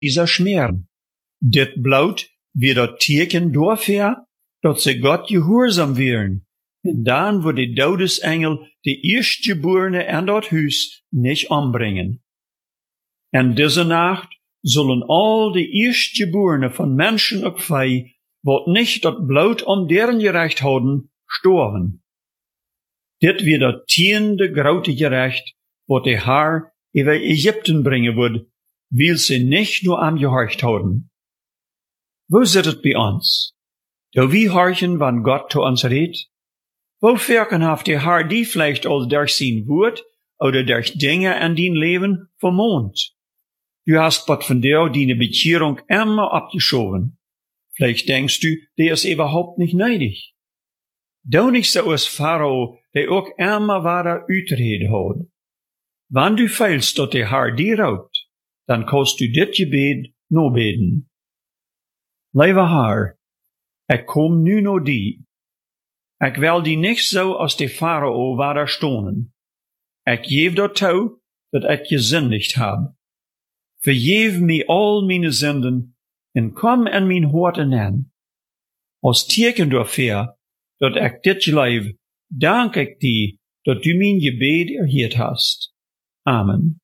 dieser schmeren. Dit bloot wie dat teken doorver, dat ze Gott gehoorzaam wären. En dan wordt de Todesengel de Eerstgeborene en dat huis nicht umbringen. En deze Nacht zullen al de Eerstgeborene van Menschen und Vieh, wat nicht dat bloot deren gerecht houden, sterven. Dit weer dat tiende grote gerecht, wat de Herr über Ägypten bringen wird, weil sie nicht nur am gehorcht houden. Wo zit het bij ons? Do wie horchen, wann Gott zu uns redt? Wo verkenhaft der Herr die vielleicht als durch sein Wort oder durch Dinge in dein Leben vermont? Du hast wat von der deine Bekehrung immer abgeschoben. Vielleicht denkst du, der ist überhaupt nicht neidig. Du nicht so als Pharao, der auch immer wahre Utrede hat. Wann du feilst, dat der Herr dir raubt, dann kannst du dit Gebet no beten. Lieve Herr, ik kom nu no die. Ik wil die nicht so als de Pharao wahre stonen. Ik geef dat toe, dat ik gesündigt hab. Vergeef mir all meine Sünden en kom in mijn hart aan. Als teken dafür, dat ik dit geloof, dank ik die, dat du mijn gebed erhielt hast. Amen.